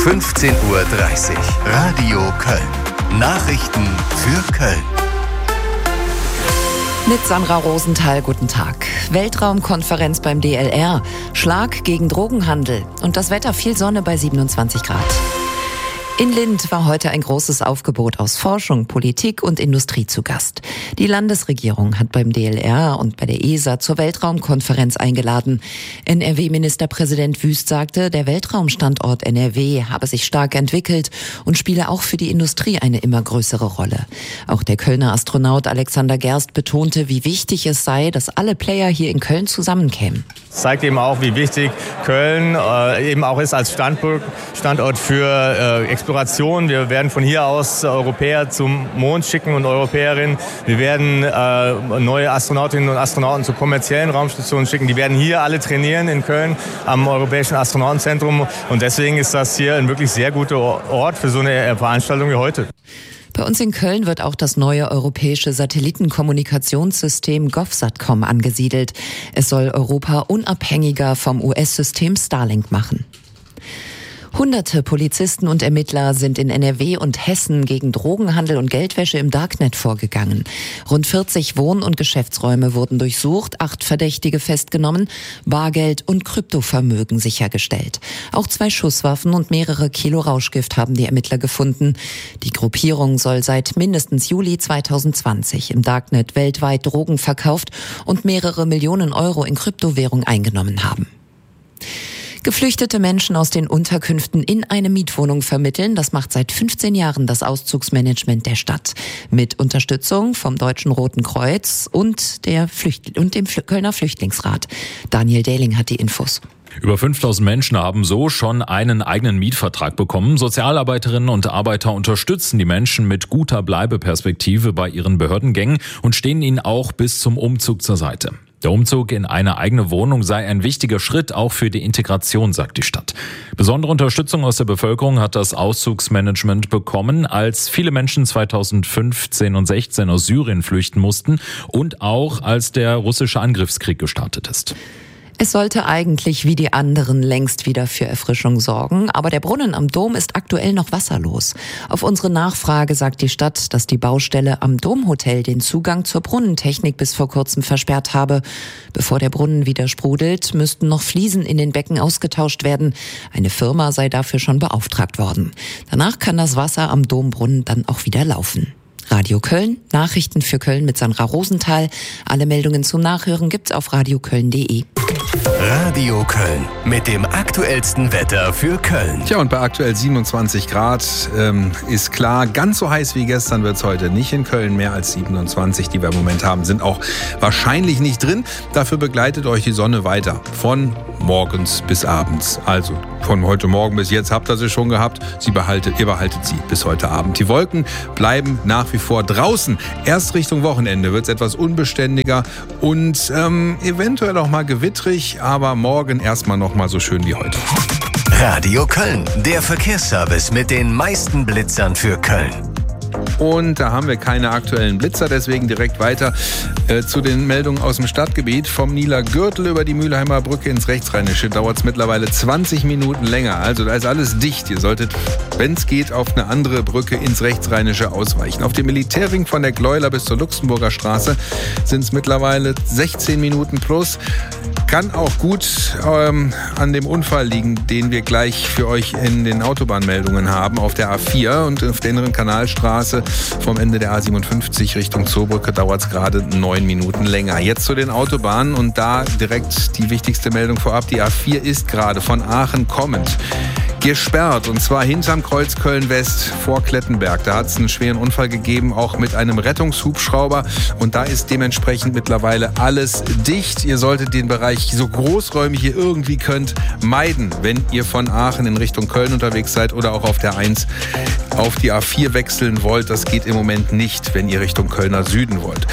15:30 Uhr. Radio Köln. Nachrichten für Köln. Mit Sandra Rosenthal, guten Tag. Weltraumkonferenz beim DLR, Schlag gegen Drogenhandel und das Wetter, viel Sonne bei 27 Grad. In Lindt war heute ein großes Aufgebot aus Forschung, Politik und Industrie zu Gast. Die Landesregierung hat beim DLR und bei der ESA zur Weltraumkonferenz eingeladen. NRW-Ministerpräsident Wüst sagte, der Weltraumstandort NRW habe sich stark entwickelt und spiele auch für die Industrie eine immer größere Rolle. Auch der Kölner Astronaut Alexander Gerst betonte, wie wichtig es sei, dass alle Player hier in Köln zusammenkämen. Das zeigt eben auch, wie wichtig Köln eben auch ist als Standort für Exploration. Wir werden von hier aus Europäer zum Mond schicken und Europäerinnen. Wir werden neue Astronautinnen und Astronauten zu kommerziellen Raumstationen schicken. Die werden hier alle trainieren in Köln am Europäischen Astronautenzentrum. Und deswegen ist das hier ein wirklich sehr guter Ort für so eine Veranstaltung wie heute. Bei uns in Köln wird auch das neue europäische Satellitenkommunikationssystem GovSatcom angesiedelt. Es soll Europa unabhängiger vom US-System Starlink machen. Hunderte Polizisten und Ermittler sind in NRW und Hessen gegen Drogenhandel und Geldwäsche im Darknet vorgegangen. Rund 40 Wohn- und Geschäftsräume wurden durchsucht, 8 Verdächtige festgenommen, Bargeld und Kryptovermögen sichergestellt. Auch 2 Schusswaffen und mehrere Kilo Rauschgift haben die Ermittler gefunden. Die Gruppierung soll seit mindestens Juli 2020 im Darknet weltweit Drogen verkauft und mehrere Millionen Euro in Kryptowährung eingenommen haben. Geflüchtete Menschen aus den Unterkünften in eine Mietwohnung vermitteln, das macht seit 15 Jahren das Auszugsmanagement der Stadt. Mit Unterstützung vom Deutschen Roten Kreuz und dem Kölner Flüchtlingsrat. Daniel Dehling hat die Infos. Über 5000 Menschen haben so schon einen eigenen Mietvertrag bekommen. Sozialarbeiterinnen und Arbeiter unterstützen die Menschen mit guter Bleibeperspektive bei ihren Behördengängen und stehen ihnen auch bis zum Umzug zur Seite. Der Umzug in eine eigene Wohnung sei ein wichtiger Schritt auch für die Integration, sagt die Stadt. Besondere Unterstützung aus der Bevölkerung hat das Auszugsmanagement bekommen, als viele Menschen 2015 und 16 aus Syrien flüchten mussten und auch als der russische Angriffskrieg gestartet ist. Es sollte eigentlich wie die anderen längst wieder für Erfrischung sorgen, aber der Brunnen am Dom ist aktuell noch wasserlos. Auf unsere Nachfrage sagt die Stadt, dass die Baustelle am Domhotel den Zugang zur Brunnentechnik bis vor kurzem versperrt habe. Bevor der Brunnen wieder sprudelt, müssten noch Fliesen in den Becken ausgetauscht werden. Eine Firma sei dafür schon beauftragt worden. Danach kann das Wasser am Dombrunnen dann auch wieder laufen. Radio Köln, Nachrichten für Köln mit Sandra Rosenthal. Alle Meldungen zum Nachhören gibt's auf radioköln.de. Radio Köln mit dem aktuellsten Wetter für Köln. Tja, und bei aktuell 27 Grad ist klar, ganz so heiß wie gestern wird es heute nicht in Köln. Mehr als 27, die wir im Moment haben, sind auch wahrscheinlich nicht drin. Dafür begleitet euch die Sonne weiter von morgens bis abends. Also von heute Morgen bis jetzt habt ihr sie schon gehabt. Ihr behaltet sie bis heute Abend. Die Wolken bleiben nach wie vor draußen. Erst Richtung Wochenende wird es etwas unbeständiger und eventuell auch mal gewittrig, aber morgen erstmal noch mal so schön wie heute. Radio Köln, der Verkehrsservice mit den meisten Blitzern für Köln. Und da haben wir keine aktuellen Blitzer, deswegen direkt weiter zu den Meldungen aus dem Stadtgebiet. Vom Nieler Gürtel über die Mülheimer Brücke ins Rechtsrheinische dauert es mittlerweile 20 Minuten länger. Also da ist alles dicht. Ihr solltet, wenn es geht, auf eine andere Brücke ins Rechtsrheinische ausweichen. Auf dem Militärring von der Gleuler bis zur Luxemburger Straße sind es mittlerweile 16 Minuten plus. Kann auch gut an dem Unfall liegen, den wir gleich für euch in den Autobahnmeldungen haben. Auf der A4 und auf der Inneren Kanalstraße vom Ende der A57 Richtung Zoobrücke dauert es gerade 9 Minuten länger. Jetzt zu den Autobahnen und da direkt die wichtigste Meldung vorab. Die A4 ist gerade von Aachen kommend gesperrt und zwar hinterm Kreuz Köln-West vor Klettenberg. Da hat es einen schweren Unfall gegeben, auch mit einem Rettungshubschrauber und da ist dementsprechend mittlerweile alles dicht. Ihr solltet den Bereich so großräumig ihr irgendwie könnt meiden, wenn ihr von Aachen in Richtung Köln unterwegs seid oder auch auf der 1 auf die A4 wechseln wollt. Das geht im Moment nicht, wenn ihr Richtung Kölner Süden wollt.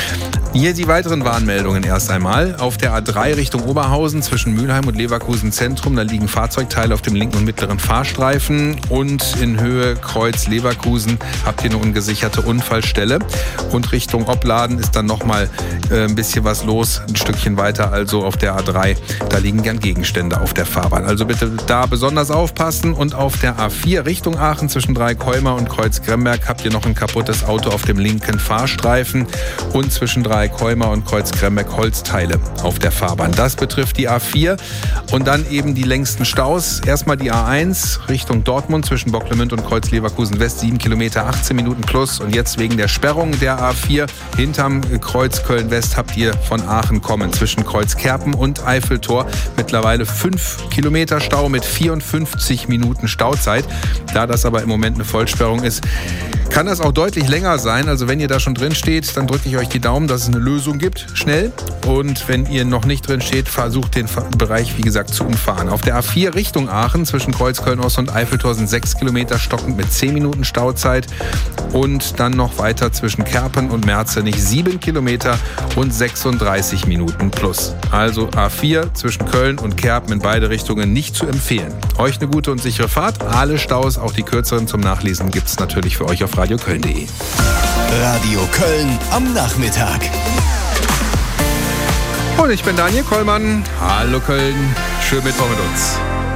Hier die weiteren Warnmeldungen erst einmal. Auf der A3 Richtung Oberhausen zwischen Mülheim und Leverkusen Zentrum, da liegen Fahrzeugteile auf dem linken und mittleren Fahrstreifen. Und in Höhe Kreuz Leverkusen habt ihr eine ungesicherte Unfallstelle. Und Richtung Opladen ist dann nochmal ein bisschen was los, ein Stückchen weiter, also auf der A3. Da liegen gern Gegenstände auf der Fahrbahn. Also bitte da besonders aufpassen. Und auf der A4 Richtung Aachen zwischen Dreikolmer und Kreuz Gremberg habt ihr noch ein kaputtes Auto auf dem linken Fahrstreifen. Und zwischen Dreikolmer und Kreuz Gremberg Holzteile auf der Fahrbahn. Das betrifft die A4 und dann eben die längsten Staus. Erstmal die A1 Richtung Dortmund zwischen Bocklemünd und Kreuz Leverkusen West, 7 Kilometer, 18 Minuten plus. Und jetzt wegen der Sperrung der A4 hinterm Kreuz Köln West habt ihr von Aachen kommen zwischen Kreuz Kerpen und Eiffeltor mittlerweile 5 Kilometer Stau mit 54 Minuten Stauzeit. Da das aber im Moment eine Vollsperrung ist, kann das auch deutlich länger sein. Also wenn ihr da schon drin steht, dann drücke ich euch die Daumen, dass es eine Lösung gibt, schnell. Und wenn ihr noch nicht drin steht, versucht den Bereich, wie gesagt, zu umfahren. Auf der A4 Richtung Aachen zwischen Kreuz Köln-Ost und Eiffeltor sind 6 Kilometer stockend mit 10 Minuten Stauzeit. Und dann noch weiter zwischen Kerpen und Merzenich 7 Kilometer und 36 Minuten plus. Also A4 zwischen Köln und Kerpen in beide Richtungen nicht zu empfehlen. Euch eine gute und sichere Fahrt. Alle Staus, auch die kürzeren zum Nachlesen, gibt es natürlich für euch auf radioköln.de. Radio Köln am Nachmittag. Und ich bin Daniel Kollmann. Hallo Köln. Schönen Mittwoch mit uns.